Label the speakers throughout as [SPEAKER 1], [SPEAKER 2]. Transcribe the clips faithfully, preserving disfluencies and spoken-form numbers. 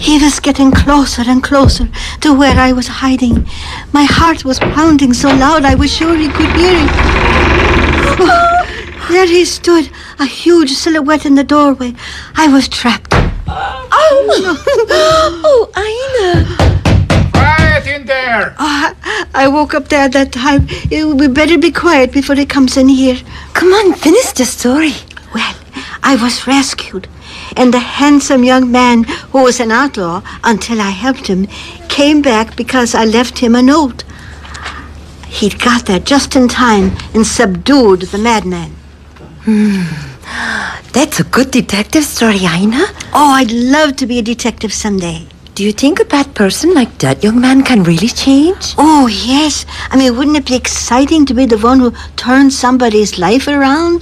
[SPEAKER 1] He was getting closer and closer to where I was hiding. My heart was pounding so loud I was sure he could hear it. Oh, there he stood, a huge silhouette in the doorway. I was trapped.
[SPEAKER 2] Oh, oh, Ina.
[SPEAKER 3] Quiet in there.
[SPEAKER 1] Oh, I woke up there at that time. We better be quiet before he comes in here.
[SPEAKER 2] Come on, finish the story.
[SPEAKER 1] Well, I was rescued, and the handsome young man who was an outlaw until I helped him came back because I left him a note. He'd got there just in time and subdued the madman.
[SPEAKER 2] Hmm. That's a good detective story, Ina.
[SPEAKER 1] Oh, I'd love to be a detective someday.
[SPEAKER 2] Do you think a bad person like that young man can really change?
[SPEAKER 1] Oh, yes. I mean, wouldn't it be exciting to be the one who turns somebody's life around?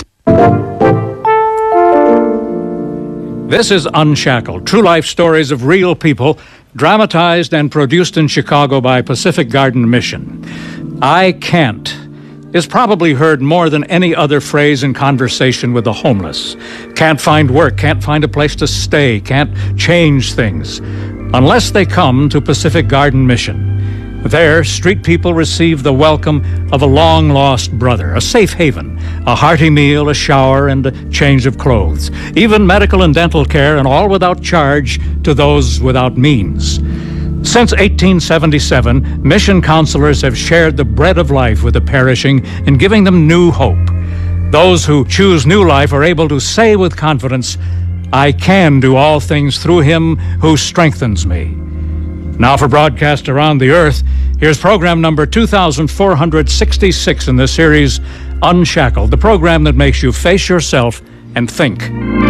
[SPEAKER 4] This is Unshackled, true life stories of real people, dramatized and produced in Chicago by Pacific Garden Mission. I can't is probably heard more than any other phrase in conversation with the homeless. Can't find work, can't find a place to stay, can't change things, unless they come to Pacific Garden Mission. There, street people receive the welcome of a long-lost brother, a safe haven, a hearty meal, a shower, and a change of clothes, even medical and dental care, and all without charge to those without means. Since eighteen seventy-seven, mission counselors have shared the bread of life with the perishing in giving them new hope. Those who choose new life are able to say with confidence, I can do all things through him who strengthens me. Now for broadcast around the earth, here's program number two thousand four hundred sixty-six in the series Unshackled, the program that makes you face yourself and think.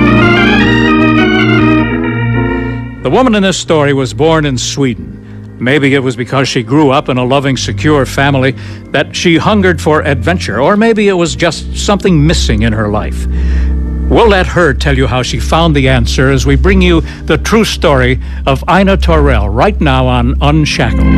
[SPEAKER 4] The woman in this story was born in Sweden. Maybe it was because she grew up in a loving, secure family that she hungered for adventure, or maybe it was just something missing in her life. We'll let her tell you how she found the answer as we bring you the true story of Ina Torell right now on Unshackled.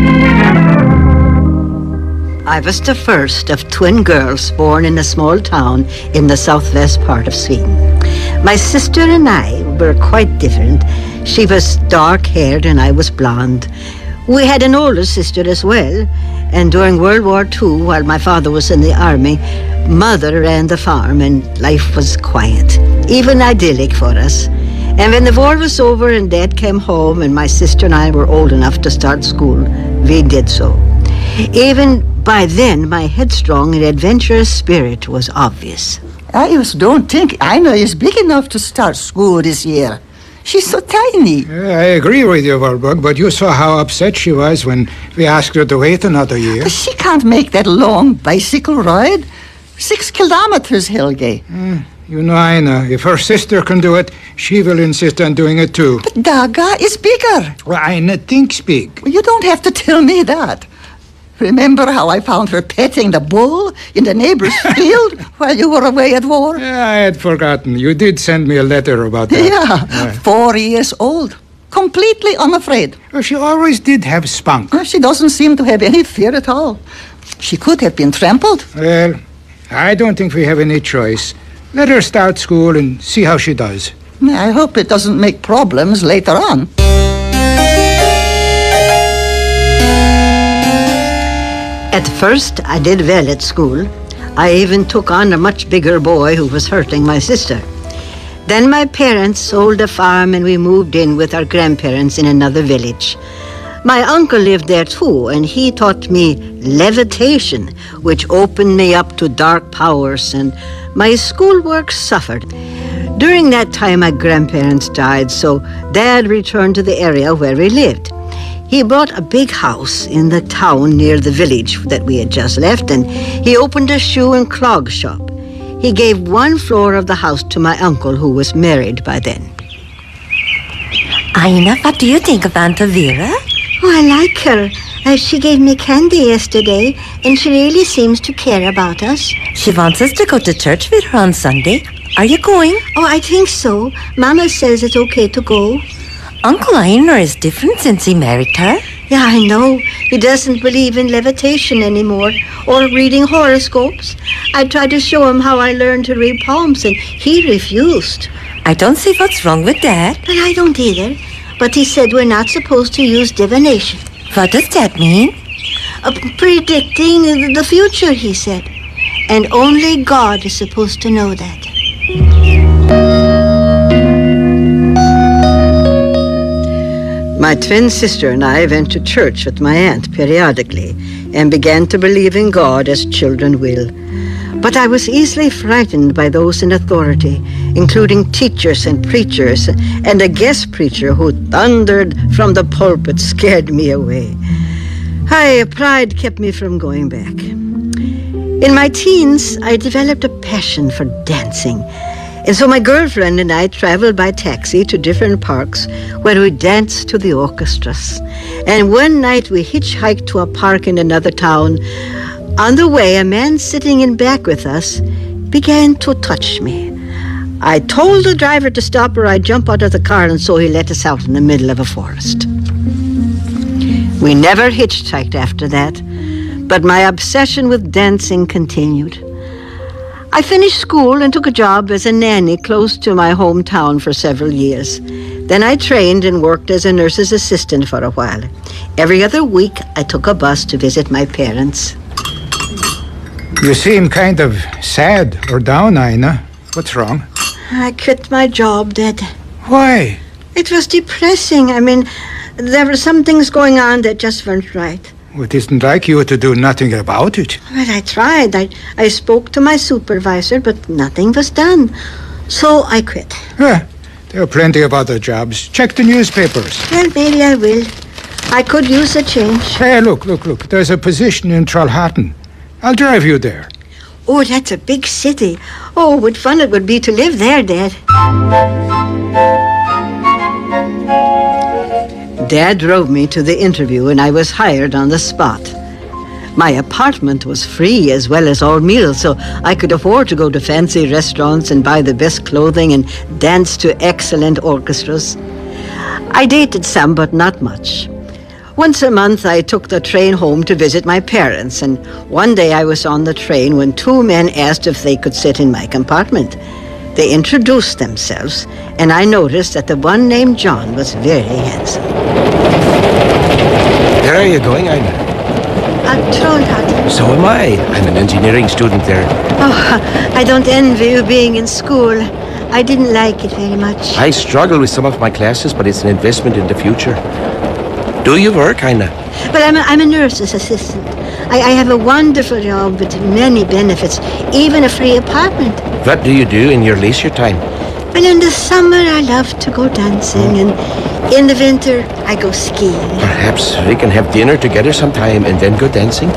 [SPEAKER 1] I was the first of twin girls born in a small town in the southwest part of Sweden. My sister and I were quite different. She was dark-haired and I was blonde. We had an older sister as well, and during World War Two, while my father was in the army, Mother ran the farm and life was quiet, even idyllic for us. And when the war was over and Dad came home and my sister and I were old enough to start school, we did so. Even by then, my headstrong and adventurous spirit was obvious.
[SPEAKER 5] I just don't think Ina is big enough to start school this year. She's so tiny.
[SPEAKER 3] Uh, I agree with you, Volborg, but you saw how upset she was when we asked her to wait another year.
[SPEAKER 5] But she can't make that long bicycle ride. Six kilometers, Helge.
[SPEAKER 3] Uh, you know, Ina, if her sister can do it, she will insist on doing it too.
[SPEAKER 5] But Daga is bigger.
[SPEAKER 3] Well, Ina thinks big.
[SPEAKER 5] Well, you don't have to tell me that. Remember how I found her petting the bull in the neighbor's field while you were away at war?
[SPEAKER 3] Yeah, I had forgotten. You did send me a letter about that.
[SPEAKER 5] Yeah,
[SPEAKER 3] yeah.
[SPEAKER 5] Four years old. Completely unafraid.
[SPEAKER 3] Well, she always did have spunk.
[SPEAKER 5] Well, she doesn't seem to have any fear at all. She could have been trampled.
[SPEAKER 3] Well, I don't think we have any choice. Let her start school and see how she does.
[SPEAKER 5] I hope it doesn't make problems later on.
[SPEAKER 1] At first, I did well at school. I even took on a much bigger boy who was hurting my sister. Then my parents sold the farm and we moved in with our grandparents in another village. My uncle lived there too, and he taught me levitation, which opened me up to dark powers, and my schoolwork suffered. During that time, my grandparents died, so Dad returned to the area where we lived. He bought a big house in the town near the village that we had just left, and he opened a shoe and clog shop. He gave one floor of the house to my uncle, who was married by then.
[SPEAKER 2] Ina, what do you think of Aunt Vera?
[SPEAKER 1] Oh, I like her. Uh, she gave me candy yesterday, and she really seems to care about us.
[SPEAKER 2] She wants us to go to church with her on Sunday. Are you going?
[SPEAKER 1] Oh, I think so. Mama says it's okay to go.
[SPEAKER 2] Uncle Einar is different since he married her.
[SPEAKER 1] Yeah, I know. He doesn't believe in levitation anymore or reading horoscopes. I tried to show him how I learned to read palms, and he refused.
[SPEAKER 2] I don't see what's wrong with that.
[SPEAKER 1] But I don't either. But he said we're not supposed to use divination.
[SPEAKER 2] What does that mean?
[SPEAKER 1] Uh, predicting the future, he said. And only God is supposed to know that. My twin sister and I went to church with my aunt periodically and began to believe in God as children will. But I was easily frightened by those in authority, including teachers and preachers, and a guest preacher who thundered from the pulpit scared me away. Hi, pride kept me from going back. In my teens, I developed a passion for dancing. And so my girlfriend and I traveled by taxi to different parks where we danced to the orchestras. And one night we hitchhiked to a park in another town. On the way, a man sitting in back with us began to touch me. I told the driver to stop or I'd jump out of the car, and so he let us out in the middle of a forest. We never hitchhiked after that, but my obsession with dancing continued. I finished school and took a job as a nanny close to my hometown for several years. Then I trained and worked as a nurse's assistant for a while. Every other week, I took a bus to visit my parents.
[SPEAKER 3] You seem kind of sad or down, Ina. What's wrong?
[SPEAKER 1] I quit my job, Dad.
[SPEAKER 3] Why?
[SPEAKER 1] It was depressing. I mean, there were some things going on that just weren't right.
[SPEAKER 3] It isn't like you to do nothing about it.
[SPEAKER 1] Well, I tried. I, I spoke to my supervisor, but nothing was done. So I quit.
[SPEAKER 3] Huh. There are plenty of other jobs. Check the newspapers.
[SPEAKER 1] Well, maybe I will. I could use a change.
[SPEAKER 3] Hey, look, look, look. There's a position in Trollhättan. I'll drive you there.
[SPEAKER 1] Oh, that's a big city. Oh, what fun it would be to live there, Dad. Dad drove me to the interview, and I was hired on the spot. My apartment was free as well as all meals, so I could afford to go to fancy restaurants and buy the best clothing and dance to excellent orchestras. I dated some, but not much. Once a month, I took the train home to visit my parents, and one day I was on the train when two men asked if they could sit in my compartment. They introduced themselves, and I noticed that the one named John was very handsome.
[SPEAKER 6] Where are you going, Ina?
[SPEAKER 1] Uh, Trollhättan.
[SPEAKER 6] So am I. I'm an engineering student there.
[SPEAKER 1] Oh, I don't envy you being in school. I didn't like it very much.
[SPEAKER 6] I struggle with some of my classes, but it's an investment in the future. Do you work, Ina?
[SPEAKER 1] Well, I'm a, I'm a nurse's assistant. I, I have a wonderful job with many benefits, even a free apartment.
[SPEAKER 6] What do you do in your leisure time?
[SPEAKER 1] Well, in the summer, I love to go dancing, and in the winter, I go skiing.
[SPEAKER 6] Perhaps we can have dinner together sometime and then go dancing?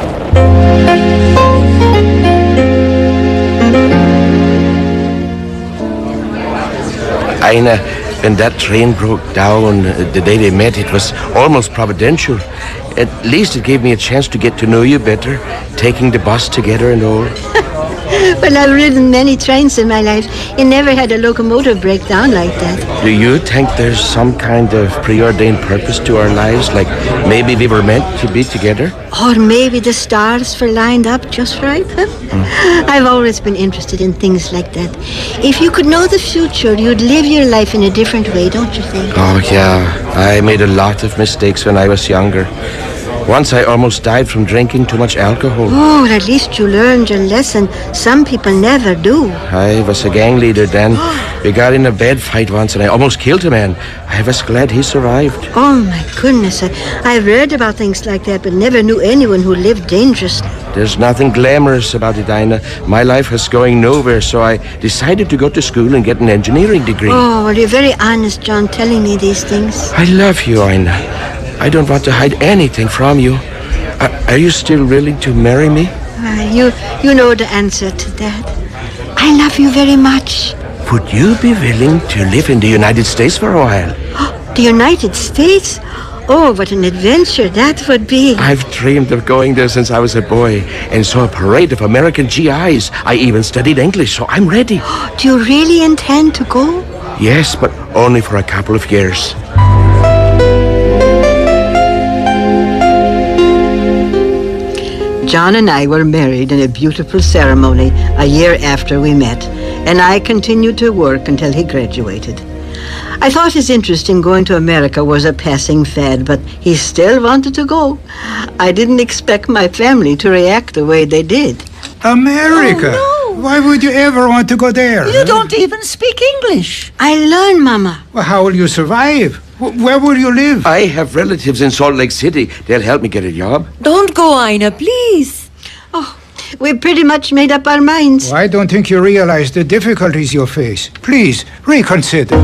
[SPEAKER 6] Ina, when that train broke down uh, the day they met, it was almost providential. At least it gave me a chance to get to know you better, taking the bus together and all.
[SPEAKER 1] Well, I've ridden many trains in my life and never had a locomotive break down like that.
[SPEAKER 6] Do you think there's some kind of preordained purpose to our lives? Like maybe we were meant to be together?
[SPEAKER 1] Or maybe the stars were lined up just right, huh? Mm. I've always been interested in things like that. If you could know the future, you'd live your life in a different way, don't you think?
[SPEAKER 6] Oh, yeah. I made a lot of mistakes when I was younger. Once I almost died from drinking too much alcohol.
[SPEAKER 1] Oh, at least you learned your lesson. Some people never do.
[SPEAKER 6] I was a gang leader then. We got in a bad fight once and I almost killed a man. I was glad he survived.
[SPEAKER 1] Oh, my goodness. I, I've read about things like that, but never knew anyone who lived dangerously.
[SPEAKER 6] There's nothing glamorous about it, Ina. My life was going nowhere, so I decided to go to school and get an engineering degree.
[SPEAKER 1] Oh, well, you're very honest, John, telling me these things.
[SPEAKER 6] I love you, Ina. I don't want to hide anything from you. Are, are you still willing to marry me?
[SPEAKER 1] Uh, you, you know the answer to that. I love you very much.
[SPEAKER 6] Would you be willing to live in the United States for a while?
[SPEAKER 1] The United States? Oh, what an adventure that would be.
[SPEAKER 6] I've dreamed of going there since I was a boy and saw a parade of American G Is. I even studied English, so I'm ready.
[SPEAKER 1] Do you really intend to go?
[SPEAKER 6] Yes, but only for a couple of years.
[SPEAKER 1] John and I were married in a beautiful ceremony a year after we met, and I continued to work until he graduated. I thought his interest in going to America was a passing fad, but he still wanted to go. I didn't expect my family to react the way they did.
[SPEAKER 3] America?
[SPEAKER 5] Oh, no.
[SPEAKER 3] Why would you ever want to go there?
[SPEAKER 5] You don't even speak English.
[SPEAKER 1] I learned, Mama.
[SPEAKER 3] Well, how will you survive? W- where will you live?
[SPEAKER 6] I have relatives in Salt Lake City. They'll help me get a job.
[SPEAKER 2] Don't go, Ina, please.
[SPEAKER 1] Oh, we pretty much made up our minds.
[SPEAKER 3] Well, I don't think you realize the difficulties you'll face. Please, reconsider.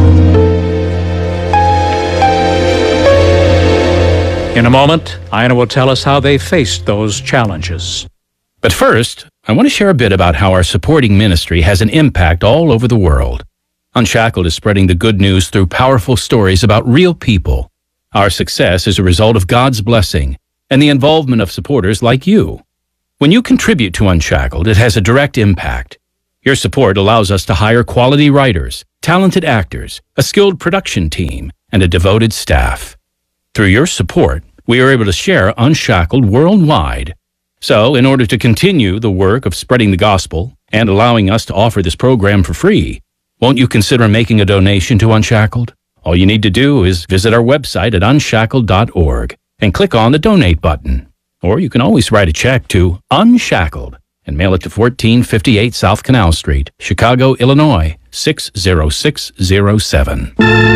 [SPEAKER 4] In a moment, Ina will tell us how they faced those challenges.
[SPEAKER 7] But first, I want to share a bit about how our supporting ministry has an impact all over the world. Unshackled is spreading the good news through powerful stories about real people. Our success is a result of God's blessing and the involvement of supporters like you. When you contribute to Unshackled, it has a direct impact. Your support allows us to hire quality writers, talented actors, a skilled production team, and a devoted staff. Through your support, we are able to share Unshackled worldwide. So, in order to continue the work of spreading the gospel and allowing us to offer this program for free, won't you consider making a donation to Unshackled? All you need to do is visit our website at unshackled dot org and click on the donate button. Or you can always write a check to Unshackled and mail it to fourteen fifty-eight South Canal Street, Chicago, Illinois, six zero six zero seven.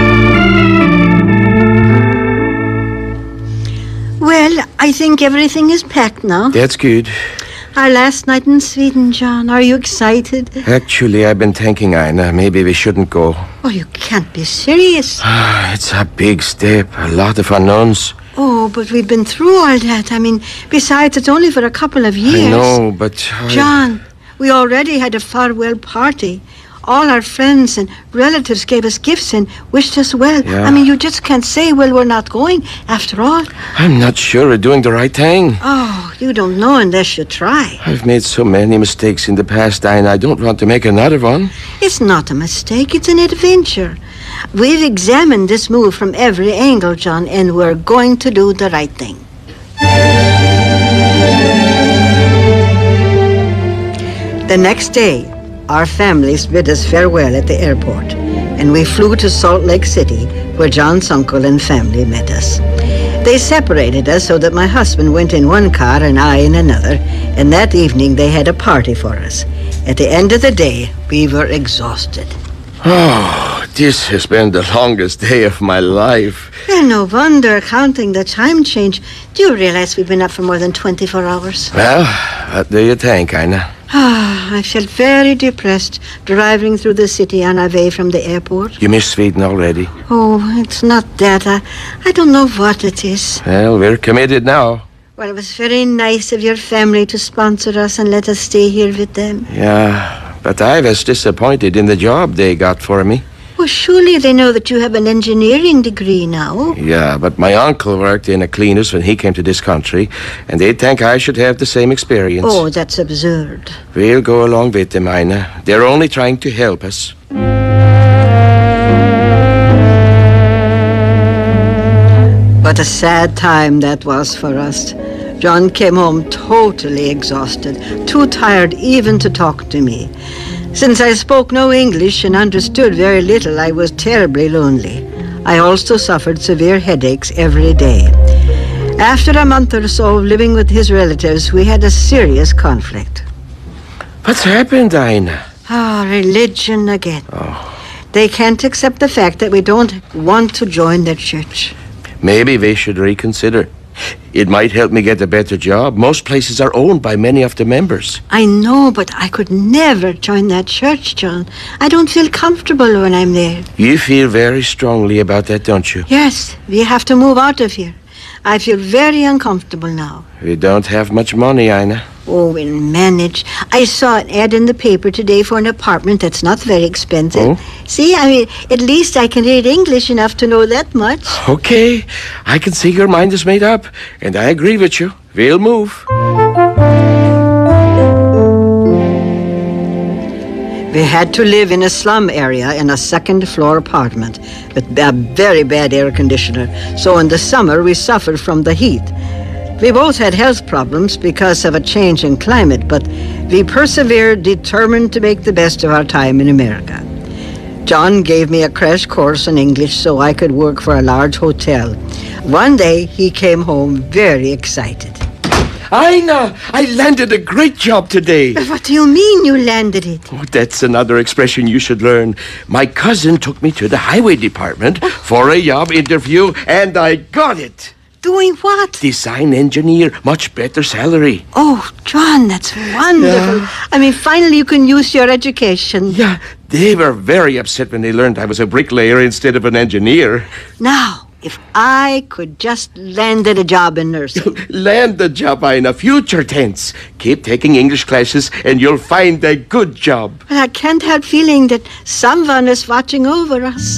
[SPEAKER 1] Well, I think everything is packed now.
[SPEAKER 6] That's good.
[SPEAKER 1] Our last night in Sweden, John. Are you excited?
[SPEAKER 6] Actually, I've been thinking, Ina, maybe we shouldn't go.
[SPEAKER 1] Oh, you can't be serious.
[SPEAKER 6] It's a big step, a lot of unknowns.
[SPEAKER 1] Oh, but we've been through all that. I mean, besides, it's only for a couple of years.
[SPEAKER 6] I know, but... I...
[SPEAKER 1] John, we already had a farewell party. All our friends and relatives gave us gifts and wished us well.
[SPEAKER 6] Yeah.
[SPEAKER 1] I mean, you just can't say, well, we're not going, after all.
[SPEAKER 6] I'm not sure we're doing the right thing.
[SPEAKER 1] Oh, you don't know unless you try.
[SPEAKER 6] I've made so many mistakes in the past, Ina. I don't want to make another one.
[SPEAKER 1] It's not a mistake. It's an adventure. We've examined this move from every angle, John, and we're going to do the right thing. The next day, our families bid us farewell at the airport, and we flew to Salt Lake City, where John's uncle and family met us. They separated us so that my husband went in one car and I in another, and that evening they had a party for us. At the end of the day, we were exhausted.
[SPEAKER 6] Oh, this has been the longest day of my life.
[SPEAKER 1] Well, no wonder, counting the time change. Do you realize we've been up for more than twenty-four hours?
[SPEAKER 6] Well, what do you think, Ina?
[SPEAKER 1] Ah, I felt very depressed driving through the city on our way from the airport.
[SPEAKER 6] You miss Sweden already?
[SPEAKER 1] Oh, it's not that. I, I don't know what it is.
[SPEAKER 6] Well, we're committed now.
[SPEAKER 1] Well, it was very nice of your family to sponsor us and let us stay here with them.
[SPEAKER 6] Yeah, but I was disappointed in the job they got for me.
[SPEAKER 1] Well, surely they know that you have an engineering degree now.
[SPEAKER 6] Yeah, but my uncle worked in a cleaners when he came to this country, and they think I should have the same experience.
[SPEAKER 1] Oh, that's absurd.
[SPEAKER 6] We'll go along with them, Ina. They're only trying to help us.
[SPEAKER 1] What a sad time that was for us. John came home totally exhausted, too tired even to talk to me. Since I spoke no English and understood very little, I was terribly lonely. I also suffered severe headaches every day. After a month or so of living with his relatives, we had a serious conflict.
[SPEAKER 6] What's happened, Ina?
[SPEAKER 1] Ah, religion again.
[SPEAKER 6] Oh.
[SPEAKER 1] They can't accept the fact that we don't want to join their church.
[SPEAKER 6] Maybe we should reconsider. It might help me get a better job. Most places are owned by many of the members.
[SPEAKER 1] I know, but I could never join that church, John. I don't feel comfortable when I'm there.
[SPEAKER 6] You feel very strongly about that, don't you?
[SPEAKER 1] Yes, we have to move out of here. I feel very uncomfortable now.
[SPEAKER 6] We don't have much money, Ina.
[SPEAKER 1] Oh, we'll manage. I saw an ad in the paper today for an apartment that's not very expensive.
[SPEAKER 6] Oh?
[SPEAKER 1] See, I mean, at least I can read English enough to know that much.
[SPEAKER 6] Okay, I can see your mind is made up, and I agree with you. We'll move.
[SPEAKER 1] We had to live in a slum area in a second-floor apartment with a very bad air conditioner. So in the summer, we suffered from the heat. We both had health problems because of a change in climate, but we persevered, determined to make the best of our time in America. John gave me a crash course in English so I could work for a large hotel. One day, he came home very excited.
[SPEAKER 6] Ina, I landed a great job today.
[SPEAKER 1] What do you mean you landed it?
[SPEAKER 6] Oh, that's another expression you should learn. My cousin took me to the highway department for a job interview, and I got it.
[SPEAKER 1] Doing what?
[SPEAKER 6] Design engineer, much better salary.
[SPEAKER 1] Oh, John, that's wonderful.
[SPEAKER 6] Yeah.
[SPEAKER 1] I mean, finally you can use your education.
[SPEAKER 6] Yeah, they were very upset when they learned I was a bricklayer instead of an engineer.
[SPEAKER 1] Now, if I could just landed a job in nursing.
[SPEAKER 6] Land the job, Ina, future tense. Keep taking English classes and you'll find a good job.
[SPEAKER 1] But I can't help feeling that someone is watching over us.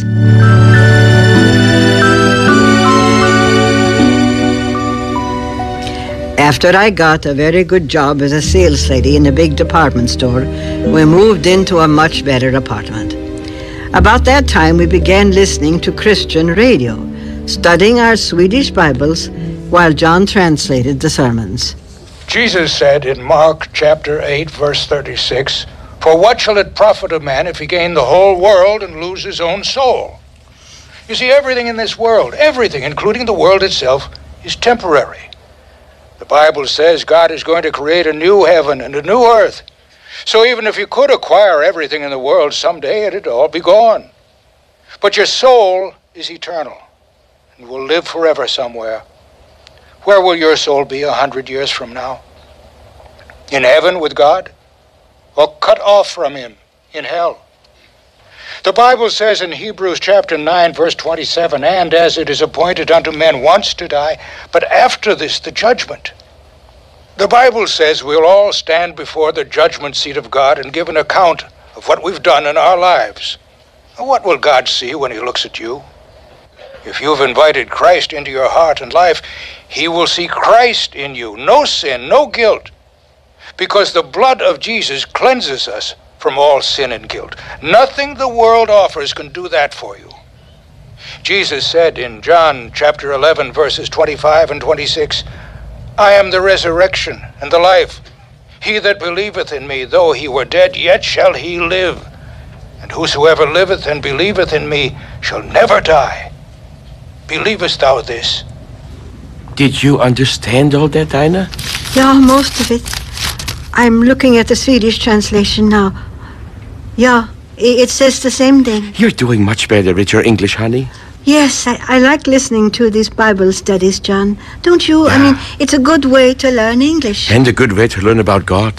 [SPEAKER 1] After I got a very good job as a sales lady in a big department store, we moved into a much better apartment. About that time, we began listening to Christian radio, studying our Swedish Bibles while John translated the sermons.
[SPEAKER 8] Jesus said in Mark chapter eight, verse thirty-six, "For what shall it profit a man if he gain the whole world and lose his own soul?" You see, everything in this world, everything, including the world itself, is temporary. The Bible says God is going to create a new heaven and a new earth. So even if you could acquire everything in the world, someday it'd all be gone. But your soul is eternal and will live forever somewhere. Where will your soul be a hundred years from now? In heaven with God? Or cut off from him in hell? The Bible says in Hebrews chapter nine, verse twenty-seven, "And as it is appointed unto men once to die, but after this the judgment." The Bible says we'll all stand before the judgment seat of God and give an account of what we've done in our lives. What will God see when he looks at you? If you've invited Christ into your heart and life, he will see Christ in you. No sin, no guilt. Because the blood of Jesus cleanses us from all sin and guilt. Nothing the world offers can do that for you. Jesus said in John chapter eleven, verses twenty-five and twenty-six, "I am the resurrection and the life. He that believeth in me, though he were dead, yet shall he live. And whosoever liveth and believeth in me shall never die. Believest thou this?"
[SPEAKER 6] Did you understand all that, Ina?
[SPEAKER 1] Yeah, most of it. I'm looking at the Swedish translation now. Yeah, it says the same thing.
[SPEAKER 6] You're doing much better with your English, honey.
[SPEAKER 1] Yes, I, I like listening to these Bible studies, John. Don't you? I mean, it's a good way to learn English.
[SPEAKER 6] And a good way to learn about God.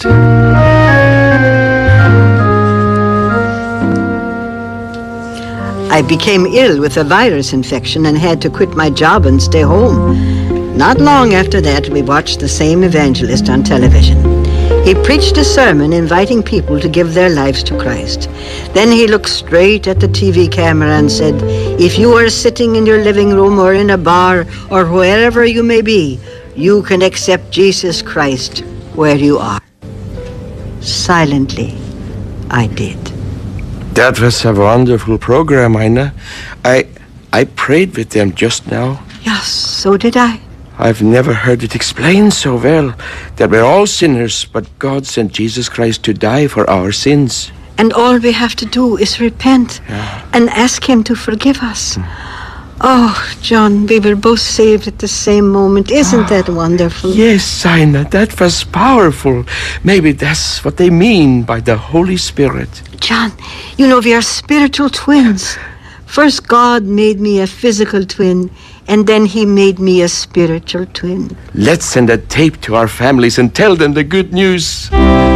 [SPEAKER 1] I became ill with a virus infection and had to quit my job and stay home. Not long after that, we watched the same evangelist on television. He preached a sermon inviting people to give their lives to Christ. Then he looked straight at the T V camera and said, "If you are sitting in your living room or in a bar or wherever you may be, you can accept Jesus Christ where you are." Silently, I did.
[SPEAKER 6] That was a wonderful program, Ina. I, I prayed with them just now.
[SPEAKER 1] Yes, so did I.
[SPEAKER 6] I've never heard it explained so well, that we're all sinners, but God sent Jesus Christ to die for our sins.
[SPEAKER 1] And all we have to do is repent
[SPEAKER 6] Yeah.
[SPEAKER 1] and ask him to forgive us. Oh, John, we were both saved at the same moment. Isn't that wonderful?
[SPEAKER 6] Yes, Ina, that was powerful. Maybe that's what they mean by the Holy Spirit.
[SPEAKER 1] John, you know, we are spiritual twins. First, God made me a physical twin, and then he made me a spiritual twin.
[SPEAKER 6] Let's send a tape to our families and tell them the good news.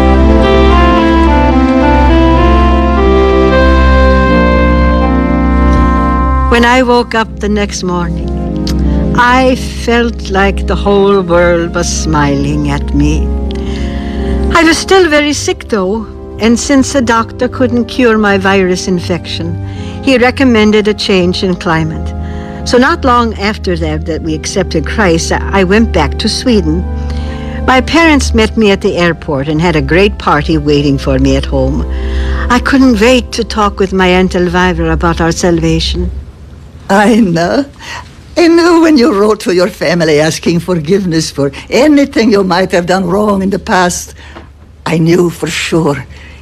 [SPEAKER 1] When I woke up the next morning, I felt like the whole world was smiling at me. I was still very sick, though, and since the doctor couldn't cure my virus infection, he recommended a change in climate. So not long after that, that we accepted Christ, I went back to Sweden. My parents met me at the airport and had a great party waiting for me at home. I couldn't wait to talk with my Aunt Elvira about our salvation.
[SPEAKER 5] I know. I knew when you wrote to your family asking forgiveness for anything you might have done wrong in the past. I knew for sure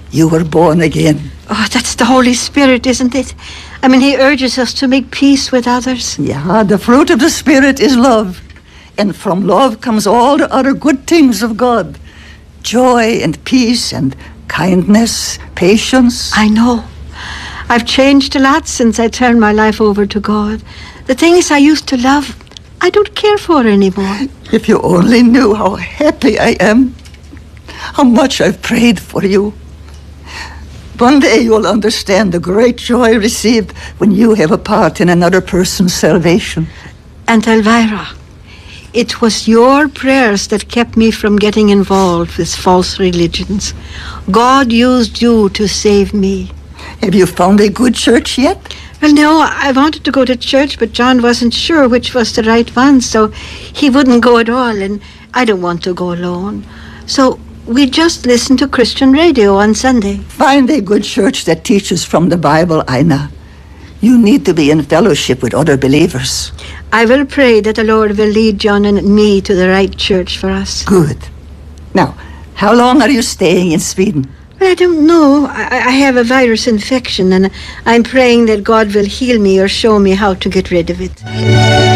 [SPEAKER 5] you were born again.
[SPEAKER 1] Oh, that's the Holy Spirit, isn't it? I mean, he urges us to make peace with others.
[SPEAKER 5] Yeah, the fruit of the Spirit is love. And from love comes all the other good things of God. Joy and peace and kindness, patience.
[SPEAKER 1] I know. I've changed a lot since I turned my life over to God. The things I used to love, I don't care for anymore.
[SPEAKER 5] If you only knew how happy I am, how much I've prayed for you. One day you'll understand the great joy received when you have a part in another person's salvation.
[SPEAKER 1] And Elvira, it was your prayers that kept me from getting involved with false religions. God used you to save me.
[SPEAKER 5] Have you found a good church yet?
[SPEAKER 1] Well, no, I wanted to go to church, but John wasn't sure which was the right one, so he wouldn't go at all, and I don't want to go alone. So we just listen to Christian radio on Sunday.
[SPEAKER 5] Find a good church that teaches from the Bible, Ina. You need to be in fellowship with other believers.
[SPEAKER 1] I will pray that the Lord will lead John and me to the right church for us.
[SPEAKER 5] Good. Now, how long are you staying in Sweden?
[SPEAKER 1] Well, I don't know. I, I have a virus infection, and I'm praying that God will heal me or show me how to get rid of it.